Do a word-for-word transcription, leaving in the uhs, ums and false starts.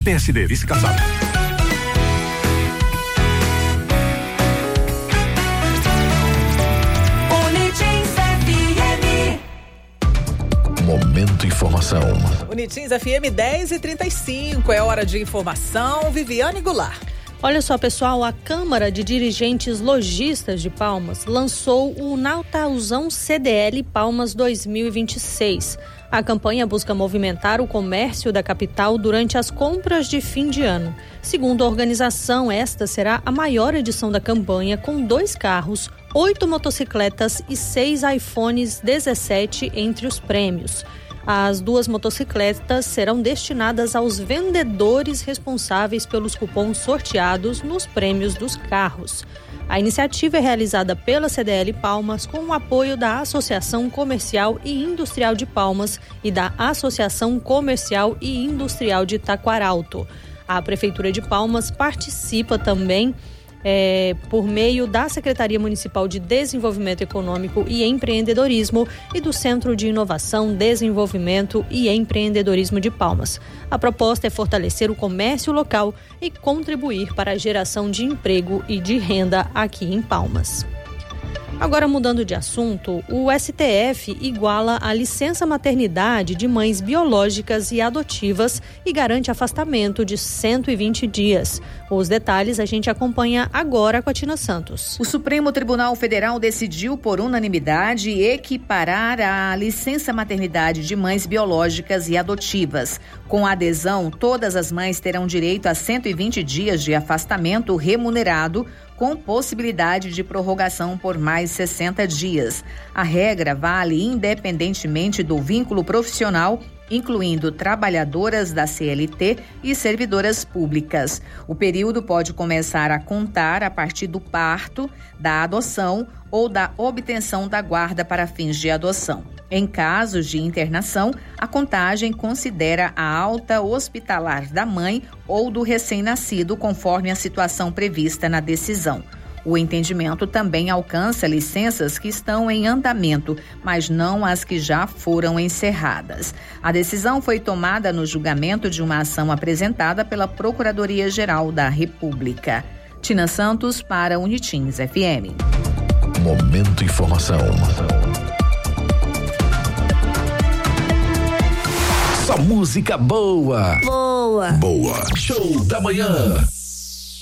P S D, vice-caçado. Momento Informação. Unitins F M dez e trinta e cinco, é hora de informação. Viviane Goulart. Olha só, pessoal, a Câmara de Dirigentes Lojistas de Palmas lançou o Natalzão C D L Palmas dois mil e vinte e seis. A campanha busca movimentar o comércio da capital durante as compras de fim de ano. Segundo a organização, esta será a maior edição da campanha, com dois carros, oito motocicletas e seis iPhones dezessete entre os prêmios. As duas motocicletas serão destinadas aos vendedores responsáveis pelos cupons sorteados nos prêmios dos carros. A iniciativa é realizada pela C D L Palmas com o apoio da Associação Comercial e Industrial de Palmas e da Associação Comercial e Industrial de Taquaralto. A Prefeitura de Palmas participa também É, por meio da Secretaria Municipal de Desenvolvimento Econômico e Empreendedorismo e do Centro de Inovação, Desenvolvimento e Empreendedorismo de Palmas. A proposta é fortalecer o comércio local e contribuir para a geração de emprego e de renda aqui em Palmas. Agora, mudando de assunto, o S T F iguala a licença maternidade de mães biológicas e adotivas e garante afastamento de cento e vinte dias. Os detalhes a gente acompanha agora com a Tina Santos. O Supremo Tribunal Federal decidiu por unanimidade equiparar a licença maternidade de mães biológicas e adotivas. Com a adesão, todas as mães terão direito a cento e vinte dias de afastamento remunerado, com possibilidade de prorrogação por mais sessenta dias. A regra vale independentemente do vínculo profissional, incluindo trabalhadoras da C L T e servidoras públicas. O período pode começar a contar a partir do parto, da adoção ou da obtenção da guarda para fins de adoção. Em casos de internação, a contagem considera a alta hospitalar da mãe ou do recém-nascido, conforme a situação prevista na decisão. O entendimento também alcança licenças que estão em andamento, mas não as que já foram encerradas. A decisão foi tomada no julgamento de uma ação apresentada pela Procuradoria-Geral da República. Tina Santos para Unitins F M. Momento Informação. Só música boa. Boa. Boa. Show da manhã.